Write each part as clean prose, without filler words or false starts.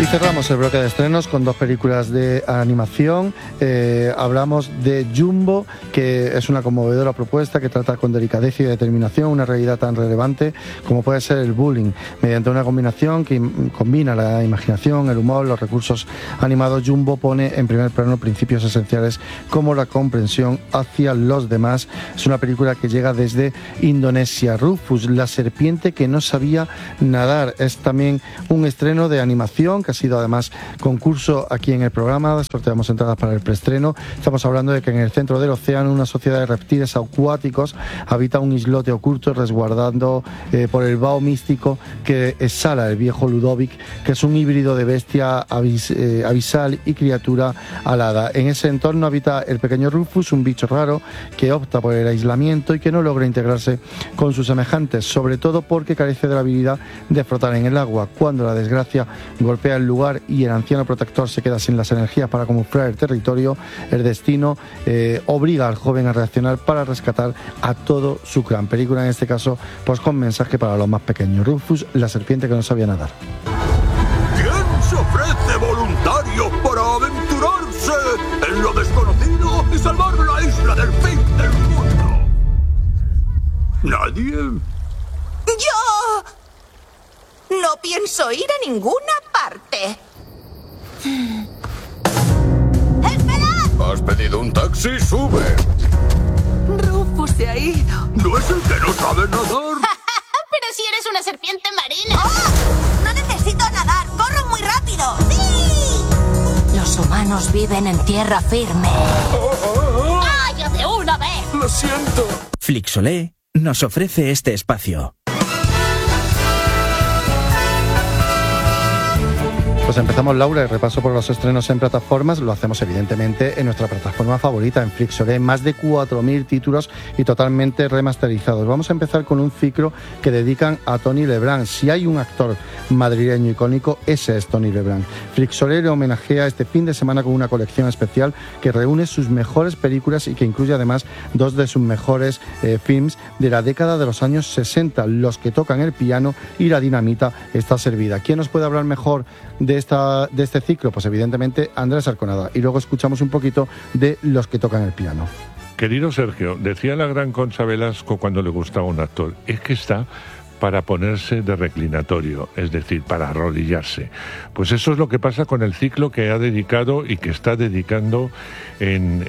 cerramos el bloque de estrenos con dos películas de animación. Hablamos de Jumbo, que es una conmovedora propuesta que trata con delicadeza y determinación una realidad tan relevante como puede ser el bullying. Mediante una combinación que combina la imaginación, el humor, los recursos animados, Jumbo pone en primer plano principios esenciales como la comprensión hacia los demás. Es una película que llega desde Indonesia. Rufus, la serpiente que no sabía nadar, es también un estreno de animación que ha sido además concurso aquí en el programa. Sorteamos entradas para el preestreno. Estamos hablando de que en el centro del océano una sociedad de reptiles acuáticos habita un islote oculto resguardando por el vaho místico que exhala el viejo Ludovic, que es un híbrido de bestia abisal y criatura alada. En ese entorno habita el pequeño Rufus, un bicho raro que opta por el aislamiento y que no logra integrarse con sus semejantes, sobre todo porque carece de la habilidad de flotar en el agua. Cuando la desgracia golpea el lugar y el anciano protector se queda sin las energías para camuflar el territorio, el destino obliga al joven a reaccionar para rescatar a todo su clan. Película en este caso pues con mensaje para los más pequeños. Rufus, la serpiente que no sabía nadar. ¿Quién se ofrece voluntario para aventurarse en lo desconocido y salvar la isla del fin del mundo? ¿Nadie? ¡Yo! No pienso ir a ninguna parte. ¡Esperad! ¿Has pedido un taxi? ¡Sube! Rufus se ha ido. ¿No es el que no sabe nadar? Pero si eres una serpiente marina. ¡Oh! ¡No necesito nadar! ¡Corro muy rápido! ¡Sí! Los humanos viven en tierra firme. ¡Vaya de una vez! Lo siento. Flixolé nos ofrece este espacio. Pues empezamos, Laura, el repaso por los estrenos en plataformas. Lo hacemos evidentemente en nuestra plataforma favorita, en Flixolé. Más de 4.000 títulos y totalmente remasterizados. Vamos a empezar con un ciclo que dedican a Tony Leblanc. Si hay un actor madrileño icónico, ese es Tony Leblanc. Flixolé le homenajea este fin de semana con una colección especial que reúne sus mejores películas y que incluye además dos de sus mejores films de la década de los años 60, Los que tocan el piano y La dinamita está servida. ¿Quién nos puede hablar mejor de este ciclo? Pues evidentemente Andrés Arconada, y luego escuchamos un poquito de Los que tocan el piano. Querido Sergio, decía la gran Concha Velasco cuando le gustaba un actor, es que está para ponerse de reclinatorio, es decir, para arrodillarse. Pues eso es lo que pasa con el ciclo que ha dedicado y que está dedicando en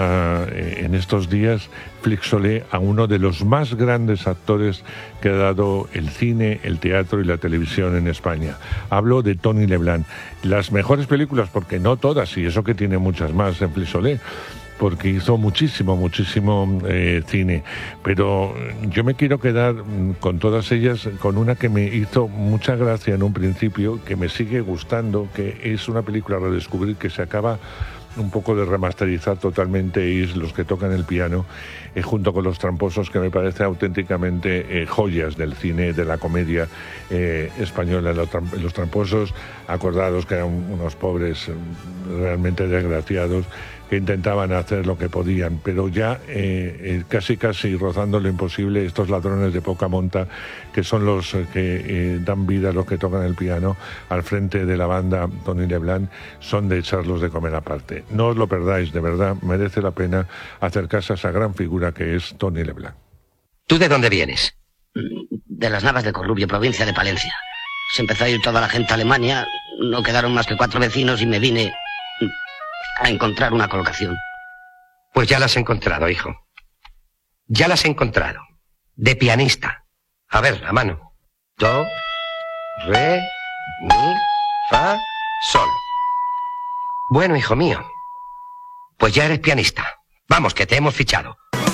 estos días Flixolé a uno de los más grandes actores que ha dado el cine, el teatro y la televisión en España. Hablo de Tony Leblanc. Las mejores películas, porque no todas, y eso que tiene muchas más en Flixolé, porque hizo muchísimo cine, pero yo me quiero quedar con todas ellas, con una que me hizo mucha gracia en un principio, que me sigue gustando, que es una película a redescubrir, que se acaba un poco de remasterizar totalmente, y es Los que tocan el piano, junto con Los tramposos, que me parece auténticamente joyas del cine, de la comedia española. Los tramposos, acordados que eran unos pobres realmente desgraciados, que intentaban hacer lo que podían, pero ya casi rozando lo imposible, estos ladrones de poca monta, que son los que dan vida a los que tocan el piano, al frente de la banda Tony Leblanc, son de echarlos de comer aparte. No os lo perdáis, de verdad, merece la pena acercarse a esa gran figura que es Tony Leblanc. ¿Tú de dónde vienes? De las Navas de Corrubio, provincia de Palencia. Se empezó a ir toda la gente a Alemania, no quedaron más que 4 vecinos y me vine a encontrar una colocación. Pues ya la has encontrado, hijo. Ya la has encontrado. De pianista. A ver, a mano. Do, re, mi, fa, sol. Bueno, hijo mío, pues ya eres pianista. Vamos, que te hemos fichado.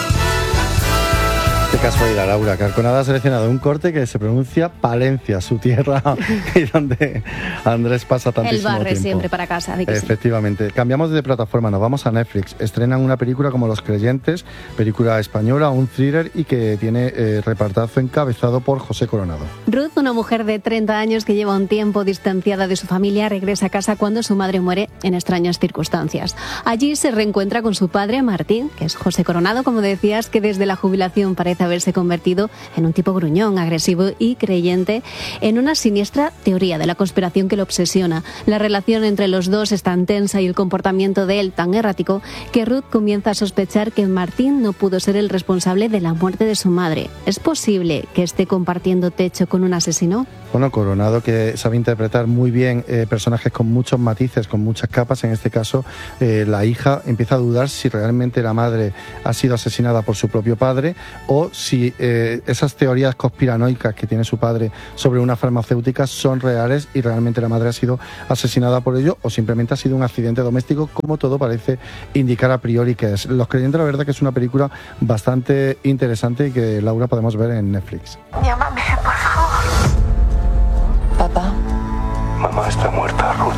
Qué casualidad, Laura, que Arconada ha seleccionado un corte que se pronuncia Palencia, su tierra, y donde Andrés pasa tantísimo tiempo. El barre siempre para casa. Efectivamente. Sí. Cambiamos de plataforma, nos vamos a Netflix. Estrenan una película como Los Creyentes, película española, un thriller, y que tiene repartazo encabezado por José Coronado. Ruth, una mujer de 30 años que lleva un tiempo distanciada de su familia, regresa a casa cuando su madre muere en extrañas circunstancias. Allí se reencuentra con su padre, Martín, que es José Coronado, como decías, que desde la jubilación parece haberse convertido en un tipo gruñón, agresivo y creyente en una siniestra teoría de la conspiración que lo obsesiona. La relación entre los dos es tan tensa y el comportamiento de él tan errático que Ruth comienza a sospechar que Martin no pudo ser el responsable de la muerte de su madre. ¿Es posible que esté compartiendo techo con un asesino? Bueno, Coronado, que sabe interpretar muy bien personajes con muchos matices, con muchas capas. En este caso, la hija empieza a dudar si realmente la madre ha sido asesinada por su propio padre o si esas teorías conspiranoicas que tiene su padre sobre una farmacéutica son reales y realmente la madre ha sido asesinada por ello o simplemente ha sido un accidente doméstico, como todo parece indicar a priori que es. Los Creyentes, la verdad que es una película bastante interesante y que, Laura, podemos ver en Netflix. Llámame, por favor. Papá. Mamá está muerta, Ruth.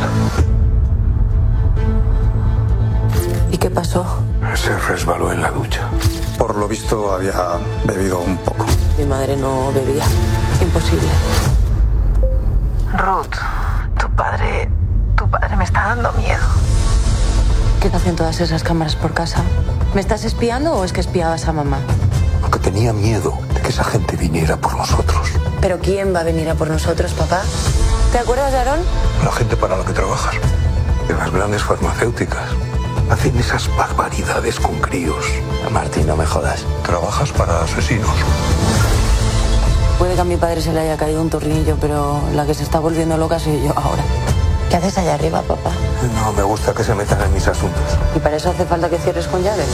¿Y qué pasó? Se resbaló en la ducha. Por lo visto había bebido un poco. Mi madre no bebía. Imposible. Ruth, tu padre me está dando miedo. ¿Qué hacen todas esas cámaras por casa? ¿Me estás espiando o es que espiabas a mamá? Porque tenía miedo de que esa gente viniera por nosotros. ¿Pero quién va a venir a por nosotros, papá? ¿Te acuerdas de Aarón? La gente para la que trabajas. De las grandes farmacéuticas. Hacen esas barbaridades con críos. Martín, no me jodas. Trabajas para asesinos. Puede que a mi padre se le haya caído un tornillo, pero la que se está volviendo loca soy yo ahora. ¿Qué haces allá arriba, papá? No me gusta que se metan en mis asuntos. ¿Y para eso hace falta que cierres con llave?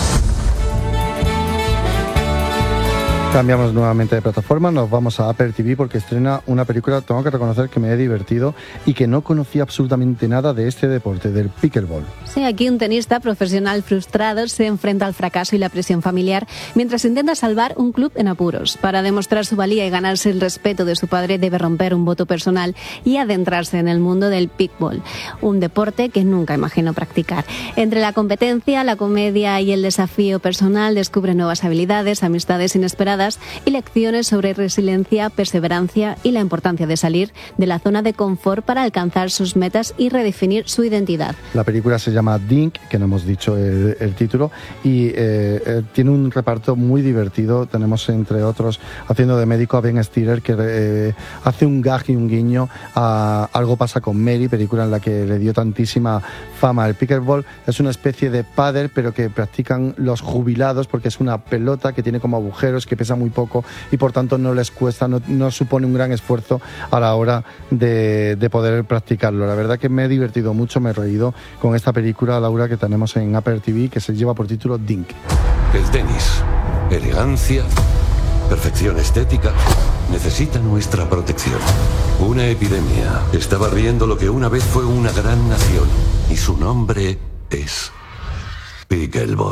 Cambiamos nuevamente de plataforma, nos vamos a Apple TV porque estrena una película, tengo que reconocer que me he divertido y que no conocía absolutamente nada de este deporte, del pickleball. Sí, aquí un tenista profesional frustrado se enfrenta al fracaso y la presión familiar mientras intenta salvar un club en apuros. Para demostrar su valía y ganarse el respeto de su padre debe romper un voto personal y adentrarse en el mundo del pickleball, un deporte que nunca imaginó practicar. Entre la competencia, la comedia y el desafío personal descubre nuevas habilidades, amistades inesperadas y lecciones sobre resiliencia, perseverancia y la importancia de salir de la zona de confort para alcanzar sus metas y redefinir su identidad. La película se llama Dink, que no hemos dicho el título, y tiene un reparto muy divertido. Tenemos, entre otros, haciendo de médico a Ben Stiller, que hace un gag y un guiño a Algo pasa con Mary, película en la que le dio tantísima fama. El pickleball es una especie de pádel, pero que practican los jubilados, porque es una pelota que tiene como agujeros, que pesa muy poco y por tanto no les cuesta, no supone un gran esfuerzo a la hora de poder practicarlo. La verdad que me he divertido mucho, me he reído con esta película, Laura, que tenemos en Apple TV, que se lleva por título Dink. El tenis, elegancia, perfección estética, necesita nuestra protección. Una epidemia está barriendo lo que una vez fue una gran nación y su nombre es pickleball.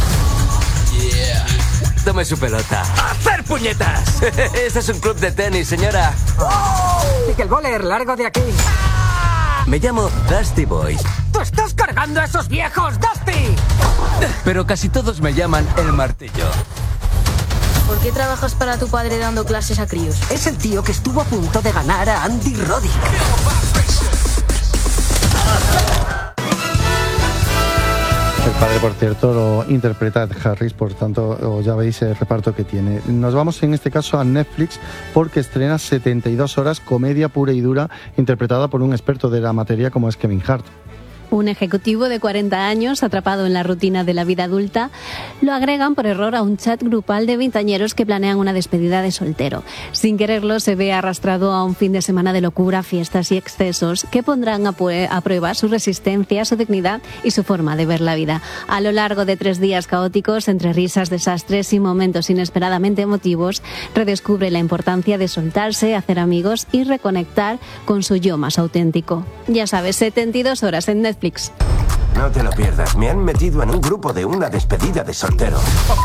Tome su pelota. ¡Hacer puñetas! Este es un club de tenis, señora. ¡Oh! Pickleball, largo de aquí. Me llamo Dusty Boy. ¡Tú estás cargando a esos viejos, Dusty! Pero casi todos me llaman el martillo. ¿Por qué trabajas para tu padre dando clases a críos? Es el tío que estuvo a punto de ganar a Andy Roddick. El padre, por cierto, lo interpreta Ed Harris, por tanto, ya veis el reparto que tiene. Nos vamos en este caso a Netflix porque estrena 72 horas, comedia pura y dura, interpretada por un experto de la materia como es Kevin Hart. Un ejecutivo de 40 años, atrapado en la rutina de la vida adulta, lo agregan por error a un chat grupal de veinteañeros que planean una despedida de soltero. Sin quererlo, se ve arrastrado a un fin de semana de locura, fiestas y excesos que pondrán a prueba su resistencia, su dignidad y su forma de ver la vida. A lo largo de 3 días caóticos, entre risas, desastres y momentos inesperadamente emotivos, redescubre la importancia de soltarse, hacer amigos y reconectar con su yo más auténtico. Ya sabes, 72 horas en Netflix. No te lo pierdas, me han metido en un grupo de una despedida de solteros.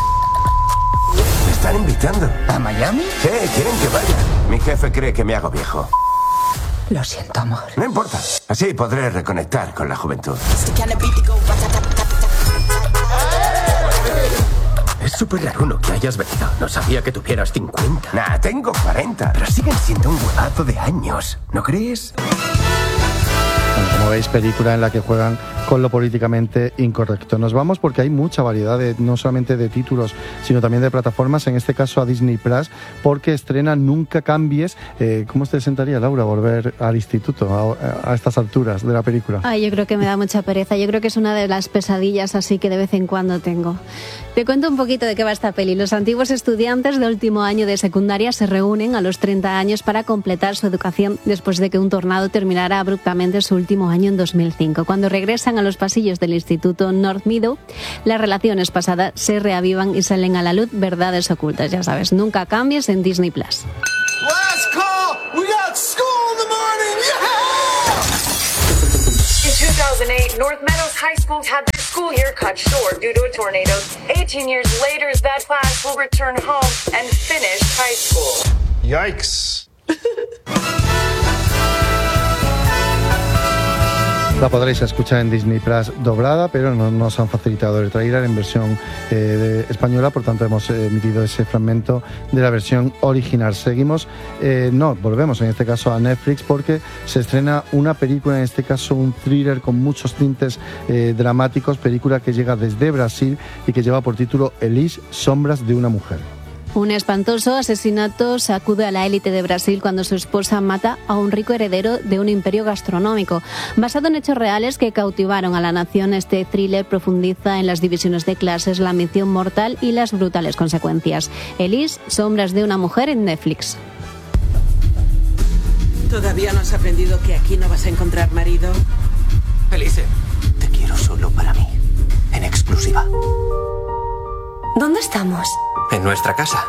Me están invitando. ¿A Miami? Sí, quieren que vaya. Mi jefe cree que me hago viejo. Lo siento, amor. No importa, así podré reconectar con la juventud. Es súper raro que hayas venido. No sabía que tuvieras 50. Nah, tengo 40. Pero siguen siendo un huevazo de años, ¿no crees? Como veis, película en la que juegan con lo políticamente incorrecto. Nos vamos porque hay mucha variedad, no solamente de títulos, sino también de plataformas, en este caso a Disney Plus, porque estrena Nunca Cambies. ¿Cómo te sentaría, Laura, volver al instituto a estas alturas de la película? Ay, yo creo que me da mucha pereza. Yo creo que es una de las pesadillas así que de vez en cuando tengo. Te cuento un poquito de qué va esta peli. Los antiguos estudiantes de último año de secundaria se reúnen a los 30 años para completar su educación después de que un tornado terminara abruptamente su último año en 2005. Cuando regresan a los pasillos del instituto North Meadow, las relaciones pasadas se reavivan y salen a la luz verdades ocultas. Ya sabes, Nunca Cambies en Disney Plus. Last call! We got school in the morning! In 2008, North Meadows High School had their school year cut short due to a tornado. 18 years later, that class will return home and finish high school. Yikes. La podréis escuchar en Disney Plus doblada, pero no nos han facilitado el tráiler en versión española, por tanto hemos emitido ese fragmento de la versión original. Volvemos en este caso a Netflix porque se estrena una película, en este caso un thriller con muchos tintes dramáticos, película que llega desde Brasil y que lleva por título Elise, Sombras de una mujer. Un espantoso asesinato sacude a la élite de Brasil cuando su esposa mata a un rico heredero de un imperio gastronómico. Basado en hechos reales que cautivaron a la nación, este thriller profundiza en las divisiones de clases, la ambición mortal y las brutales consecuencias. Elise, Sombras de una mujer en Netflix. ¿Todavía no has aprendido que aquí no vas a encontrar marido? Elise, te quiero solo para mí, en exclusiva. ¿Dónde estamos? En nuestra casa.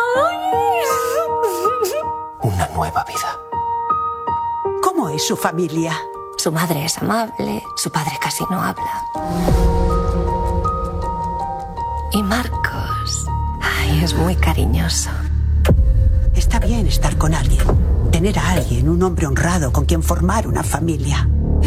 Una nueva vida. ¿Cómo es su familia? Su madre es amable, su padre casi no habla. Y Marcos, es muy cariñoso. Está bien estar con alguien, tener a alguien, un hombre honrado con quien formar una familia.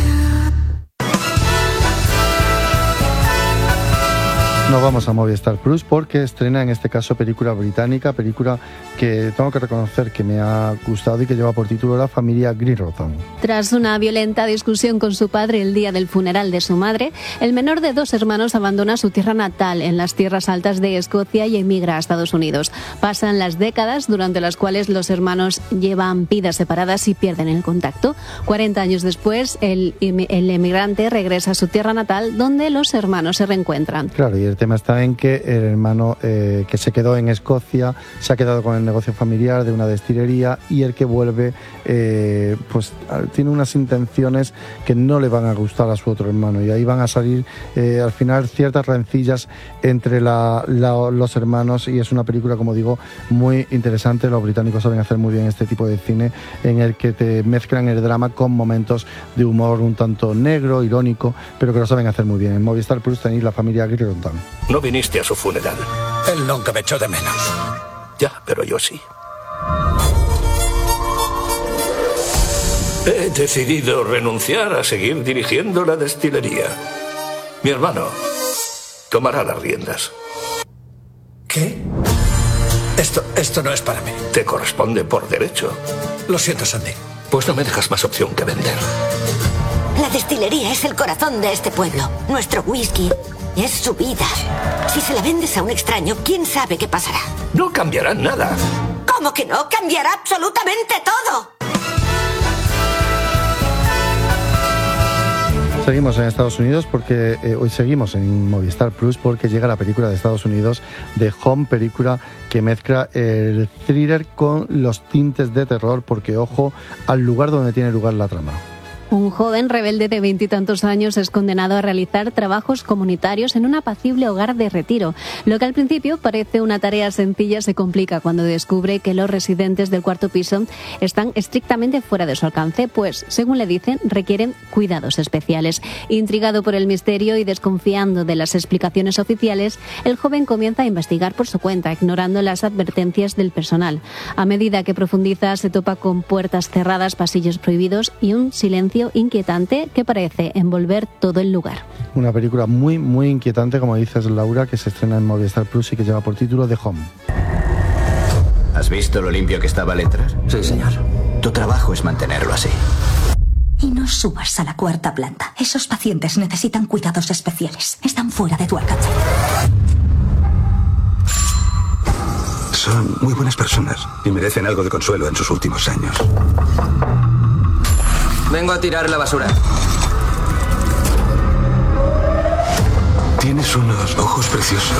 Nos vamos a Movistar Plus porque estrena en este caso película británica, película que tengo que reconocer que me ha gustado y que lleva por título La familia Grilroton. Tras una violenta discusión con su padre el día del funeral de su madre, el menor de 2 hermanos abandona su tierra natal en las tierras altas de Escocia y emigra a Estados Unidos. Pasan las décadas durante las cuales los hermanos llevan vidas separadas y pierden el contacto. 40 años después, el emigrante regresa a su tierra natal donde los hermanos se reencuentran. Claro, y el tema está en que el hermano que se quedó en Escocia se ha quedado con el negocio familiar de una destilería y el que vuelve pues tiene unas intenciones que no le van a gustar a su otro hermano y ahí van a salir al final ciertas rencillas entre los hermanos y es una película, como digo, muy interesante. Los británicos saben hacer muy bien este tipo de cine en el que te mezclan el drama con momentos de humor un tanto negro, irónico, pero que lo saben hacer muy bien. En Movistar Plus tenéis La familia Grilroton. No viniste a su funeral. Él nunca me echó de menos. Ya, pero yo sí. He decidido renunciar a seguir dirigiendo la destilería. Mi hermano tomará las riendas. ¿Qué? Esto no es para mí. Te corresponde por derecho. Lo siento, Sandy. Pues no me dejas más opción que vender. La destilería es el corazón de este pueblo. Nuestro whisky es su vida. Si se la vendes a un extraño, ¿quién sabe qué pasará? No cambiará nada. ¿Cómo que no? Cambiará absolutamente todo. Seguimos en Estados Unidos porque hoy seguimos en Movistar Plus porque llega la película de Estados Unidos de Home, película que mezcla el thriller con los tintes de terror porque ojo al lugar donde tiene lugar la trama. Un joven rebelde de 20 y tantos años es condenado a realizar trabajos comunitarios en un apacible hogar de retiro. Lo que al principio parece una tarea sencilla se complica cuando descubre que los residentes del cuarto piso están estrictamente fuera de su alcance, pues, según le dicen, requieren cuidados especiales. Intrigado por el misterio y desconfiando de las explicaciones oficiales, el joven comienza a investigar por su cuenta, ignorando las advertencias del personal. A medida que profundiza, se topa con puertas cerradas, pasillos prohibidos y un silencio inquietante que parece envolver todo el lugar. Una película muy, muy inquietante, como dices, Laura, que se estrena en Movistar Plus y que lleva por título The Home. ¿Has visto lo limpio que estaba al entrar? Sí, señor. Tu trabajo es mantenerlo así. Y no No subas a la cuarta planta. Esos pacientes necesitan cuidados especiales. Están fuera de tu alcance. Son muy buenas personas y merecen algo de consuelo en sus últimos años. Vengo a tirar la basura. Tienes unos ojos preciosos.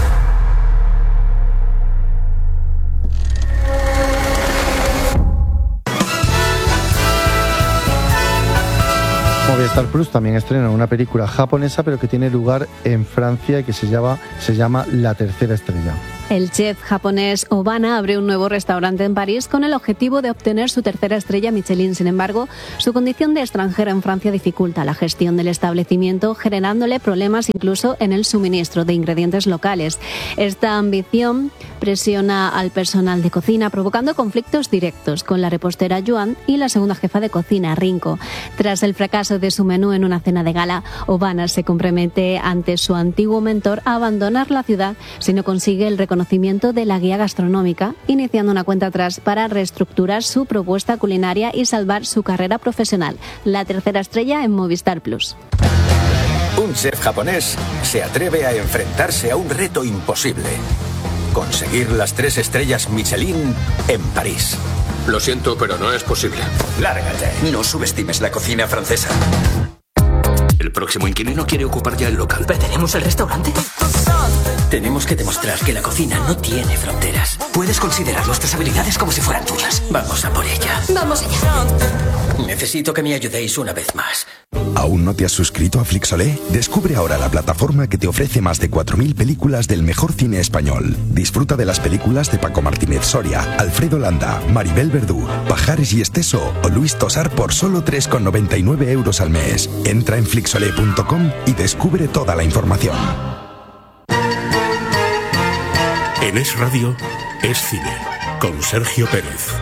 Movistar Plus también estrena una película japonesa, pero que tiene lugar en Francia y que se llama La Tercera Estrella. El chef japonés Obana abre un nuevo restaurante en París con el objetivo de obtener su tercera estrella Michelin. Sin embargo, su condición de extranjero en Francia dificulta la gestión del establecimiento, generándole problemas incluso en el suministro de ingredientes locales. Esta ambición presiona al personal de cocina, provocando conflictos directos con la repostera Yuan y la segunda jefa de cocina, Rinko. Tras el fracaso de su menú en una cena de gala, Obana se compromete ante su antiguo mentor a abandonar la ciudad si no consigue el reconocimiento de la guía gastronómica, iniciando una cuenta atrás para reestructurar su propuesta culinaria y salvar su carrera profesional. La tercera estrella en Movistar Plus. Un chef japonés se atreve a enfrentarse a un reto imposible: conseguir las 3 estrellas Michelin en París. Lo siento, pero no es posible. Lárgate. No subestimes la cocina francesa. El próximo inquilino quiere ocupar ya el local. ¿Perderemos el restaurante? Tenemos que demostrar que la cocina no tiene fronteras. Puedes considerar nuestras habilidades como si fueran tuyas. Vamos a por ella. Vamos allá. Necesito que me ayudéis una vez más. ¿Aún no te has suscrito a Flixolé? Descubre ahora la plataforma que te ofrece más de 4.000 películas del mejor cine español. Disfruta de las películas de Paco Martínez Soria, Alfredo Landa, Maribel Verdú, Pajares y Esteso o Luis Tosar por solo 3,99 € al mes. Entra en flixolé.com y descubre toda la información. En Es Radio, Es Cine, con Sergio Pérez.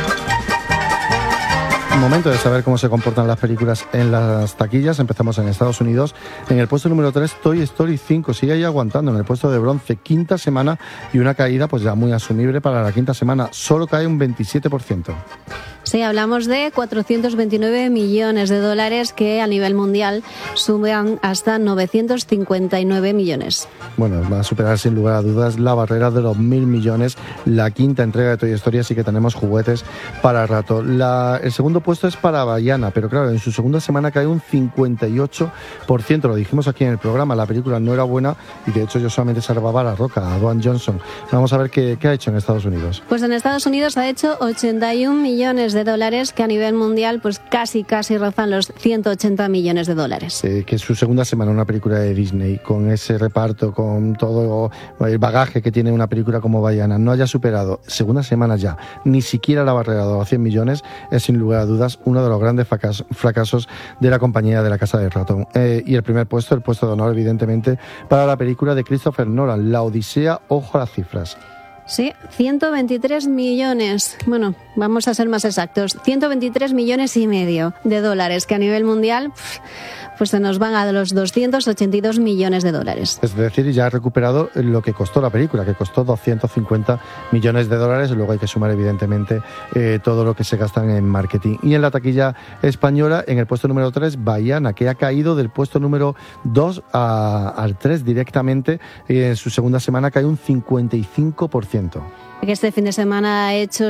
Momento de saber cómo se comportan las películas en las taquillas. Empezamos en Estados Unidos. En el puesto número 3, Toy Story 5 sigue ahí aguantando en el puesto de bronce, quinta semana, y una caída pues ya muy asumible para la quinta semana. Solo cae un 27%. Sí, hablamos de 429 millones de dólares que a nivel mundial suman hasta 959 millones. Bueno, va a superar sin lugar a dudas la barrera de los 1.000 millones. La quinta entrega de Toy Story, así que tenemos juguetes para rato. El segundo puesto es para Vaiana, pero claro, en su segunda semana cae un 58%. Lo dijimos aquí en el programa, la película no era buena y de hecho yo solamente salvaba a La Roca, a Dwayne Johnson. Vamos a ver qué ha hecho en Estados Unidos. Pues en Estados Unidos ha hecho 81 millones de dólares, que a nivel mundial pues casi rozan los 180 millones de dólares. Que su segunda semana una película de Disney, con ese reparto, con todo el bagaje que tiene una película como Vaiana, no haya superado segunda semana ya ni siquiera la barrera de los 100 millones, es sin lugar a dudas uno de los grandes fracasos de la compañía de La Casa del Ratón. Y el primer puesto, el puesto de honor, evidentemente, para la película de Christopher Nolan, La Odisea, ojo a las cifras. Sí, 123 millones, bueno, vamos a ser más exactos, 123 millones y medio de dólares, que a nivel mundial pues se nos van a los 282 millones de dólares. Es decir, ya ha recuperado lo que costó la película, que costó 250 millones de dólares, luego hay que sumar evidentemente todo lo que se gastan en marketing. Y en la taquilla española, en el puesto número 3, Vaiana, que ha caído del puesto número 2 al 3 directamente, y en su segunda semana cae un 55%. Que este fin de semana ha hecho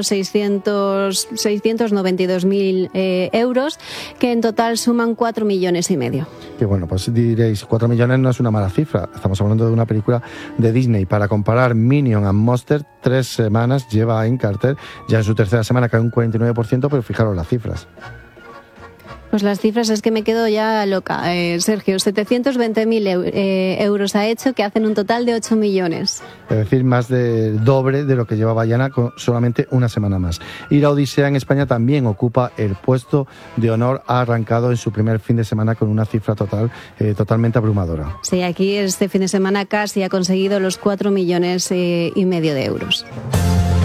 692.000 euros, que en total suman 4 millones y medio. Que bueno, pues diréis, 4 millones no es una mala cifra. Estamos hablando de una película de Disney. Para comparar, Minion and Monster, 3 semanas lleva en cartel. Ya en su tercera semana cae un 49%, pero fijaros las cifras. Pues las cifras es que me quedo ya loca. Sergio, 720.000 euros ha hecho, que hacen un total de 8 millones. Es decir, más del doble de lo que lleva Vaiana con solamente una semana más. Y La Odisea en España también ocupa el puesto de honor. Ha arrancado en su primer fin de semana con una cifra totalmente abrumadora. Sí, aquí este fin de semana casi ha conseguido los 4 millones y medio de euros.